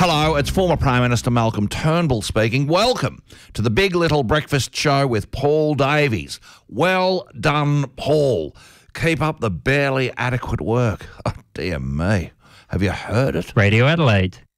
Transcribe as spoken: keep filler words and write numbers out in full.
Hello, it's former Prime Minister Malcolm Turnbull speaking. Welcome to the Big Little Breakfast Show with Paul Davies. Well done, Paul. Keep up the barely adequate work. Oh, dear me. Have you heard it? Radio Adelaide.